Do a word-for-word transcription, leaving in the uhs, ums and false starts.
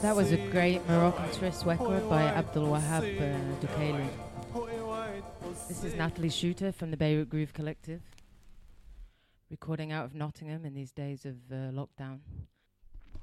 That was a great Moroccan Swiss record by Abdul Wahab uh, Dukaili. This is Natalie Shooter from the Beirut Groove Collective, recording out of Nottingham in these days of uh, lockdown.